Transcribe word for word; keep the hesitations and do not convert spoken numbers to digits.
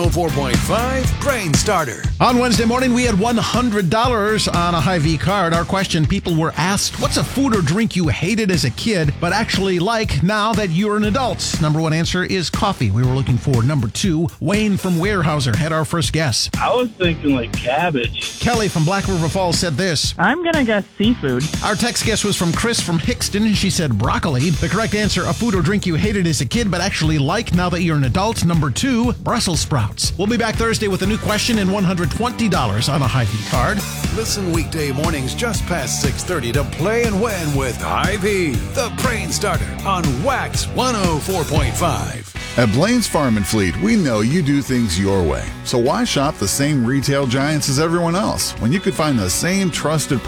four point five Brain Starter. On Wednesday morning, we had one hundred dollars on a Hy-Vee card. Our question, people were asked, what's a food or drink you hated as a kid, but actually like now that you're an adult? Number one answer is coffee. We were looking for number two. Wayne from Weyerhaeuser had our first guess. I was thinking like cabbage. Kelly from Black River Falls said this. I'm going to guess seafood. Our text guess was from Chris from Hickston. She said broccoli. The correct answer, a food or drink you hated as a kid, but actually like now that you're an adult. Number two, Brussels sprouts. We'll be back Thursday with a new question and one hundred twenty dollars on a Hy-Vee card. Listen weekday mornings just past six thirty to Play and Win with Hy-Vee, the Brain Starter on Wax one oh four point five. At Blaine's Farm and Fleet, we know you do things your way. So why shop the same retail giants as everyone else when you could find the same trusted